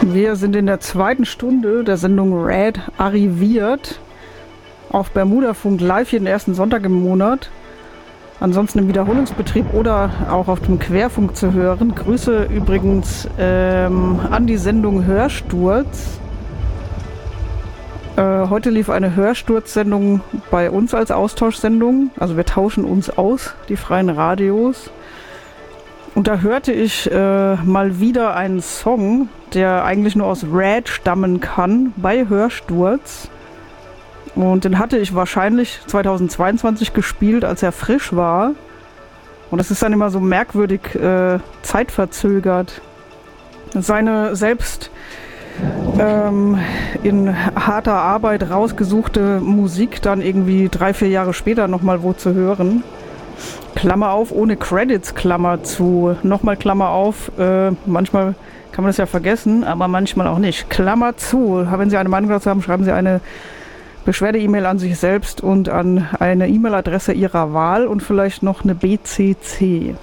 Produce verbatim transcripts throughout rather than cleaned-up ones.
Wir sind in der zweiten Stunde der Sendung Red arriviert. Auf Bermudafunk live jeden ersten Sonntag im Monat. Ansonsten im Wiederholungsbetrieb oder auch auf dem Querfunk zu hören. Grüße übrigens ähm, an die Sendung Hörsturz. Äh, heute lief eine Hörsturz-Sendung bei uns als Austauschsendung. Also wir tauschen uns aus, die freien Radios. Und da hörte ich äh, mal wieder einen Song, der eigentlich nur aus Red stammen kann, bei Hörsturz. Und den hatte ich wahrscheinlich zweitausendzweiundzwanzig gespielt, als er frisch war. Und das ist dann immer so merkwürdig äh, zeitverzögert. Seine selbst ähm, in harter Arbeit rausgesuchte Musik dann irgendwie drei, vier Jahre später nochmal wo zu hören. Klammer auf, ohne Credits, Klammer zu. Nochmal Klammer auf, äh, manchmal kann man das ja vergessen, aber manchmal auch nicht. Klammer zu. Wenn Sie eine Meinung dazu haben, schreiben Sie eine Beschwerde-E-Mail an sich selbst und an eine E-Mail-Adresse Ihrer Wahl und vielleicht noch eine B C C.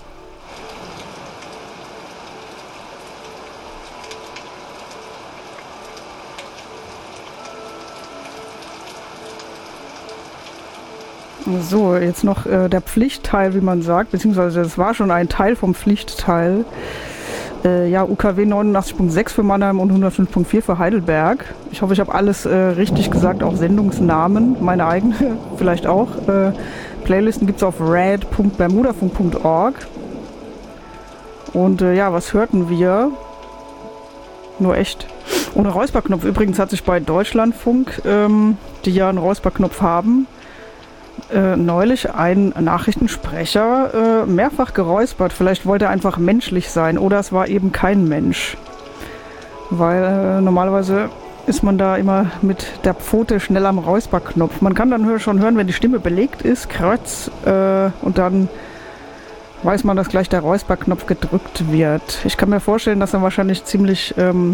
So, jetzt noch äh, der Pflichtteil, wie man sagt, beziehungsweise das war schon ein Teil vom Pflichtteil. Äh, ja, U K W neunundachtzig Punkt sechs für Mannheim und hundertfünf Punkt vier für Heidelberg. Ich hoffe, ich habe alles äh, richtig gesagt, auch Sendungsnamen, meine eigene vielleicht auch. Äh, Playlisten gibt es auf red punkt bermudafunk punkt org. Und äh, ja, was hörten wir? Nur echt. Ohne Räusperknopf. Übrigens hat sich bei Deutschlandfunk, ähm, die ja einen Räusperknopf haben, Äh, neulich ein Nachrichtensprecher äh, mehrfach geräuspert. Vielleicht wollte er einfach menschlich sein oder es war eben kein Mensch. Weil äh, normalerweise ist man da immer mit der Pfote schnell am Räusperknopf. Man kann dann hör, schon hören, wenn die Stimme belegt ist, Krötz, äh, und dann weiß man, dass gleich der Räusperknopf gedrückt wird. Ich kann mir vorstellen, dass dann wahrscheinlich ziemlich ähm,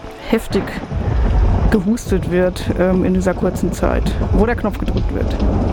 heftig gehustet wird ähm, in dieser kurzen Zeit, wo der Knopf gedrückt wird.